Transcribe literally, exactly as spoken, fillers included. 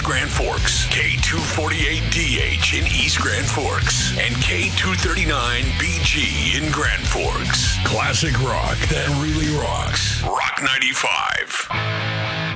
West Grand Forks, K two forty-eight D H in East Grand Forks, and K two thirty-nine B G in Grand Forks. Classic rock that really rocks. Rock ninety-five.